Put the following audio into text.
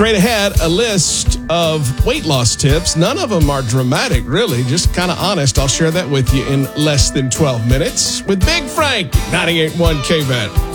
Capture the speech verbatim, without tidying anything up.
Straight ahead, a list of weight loss tips. None of them are dramatic, really, just kind of honest. I'll share that with you in less than twelve minutes with Big Frank, ninety-eight point one K B E T.